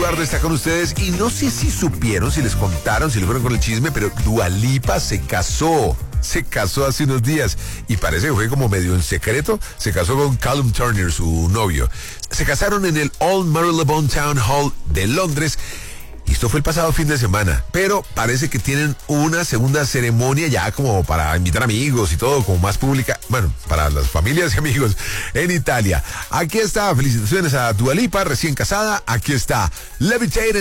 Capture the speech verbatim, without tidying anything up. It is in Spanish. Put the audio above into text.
Eduardo está con ustedes y no sé si supieron, si les contaron, si le fueron con el chisme, pero Dua Lipa se casó. Se casó hace unos días y parece que fue como medio en secreto. Se casó con Callum Turner, su novio. Se casaron en el Old Marylebone Town Hall de Londres. Y esto fue el pasado fin de semana, pero parece que tienen una segunda ceremonia ya como para invitar amigos y todo, como más pública, bueno, para las familias y amigos en Italia. Aquí está, felicitaciones a Dua Lipa, recién casada. Aquí está Levitating